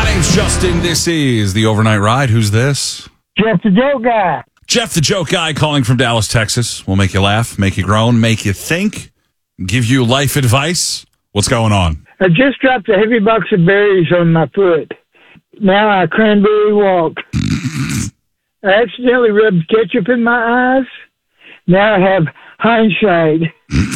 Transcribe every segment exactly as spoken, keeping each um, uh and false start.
name's Justin. This is the Overnight Ride. Who's this? Jeff the Joke Guy. Jeff the Joke Guy calling from Dallas, Texas. We'll make you laugh, make you groan, make you think, give you life advice. What's going on? I just dropped a heavy box of berries on my foot. Now I cranberry walk. I accidentally rubbed ketchup in my eyes. Now I have hindsight.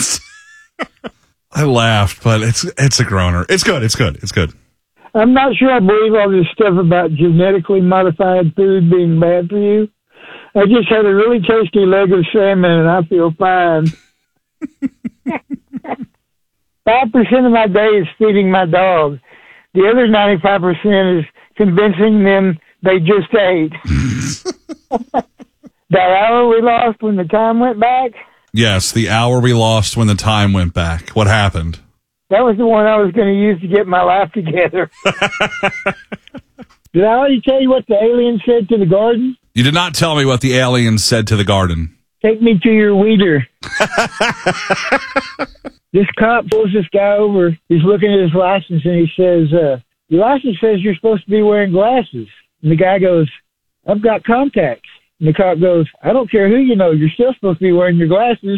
I laughed, but it's it's a groaner. It's good. It's good. It's good. I'm not sure I believe all this stuff about genetically modified food being bad for you. I just had a really tasty leg of salmon, and I feel fine. Five percent of my day is feeding my dog. The other ninety-five percent is convincing them they just ate. That hour we lost when the time went back? Yes, the hour we lost when the time went back. What happened? That was the one I was going to use to get my life together. Did I already tell you what the alien said to the garden? You did not tell me what the alien said to the garden. Take me to your weeder. This cop pulls this guy over. He's looking at his license, and he says, uh, your license says you're supposed to be wearing glasses. And the guy goes, I've got contacts. And the cop goes, I don't care who you know. You're still supposed to be wearing your glasses.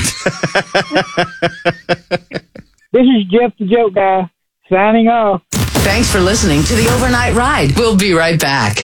This is Jeff the Joke Guy, signing off. Thanks for listening to the Overnight Ride. We'll be right back.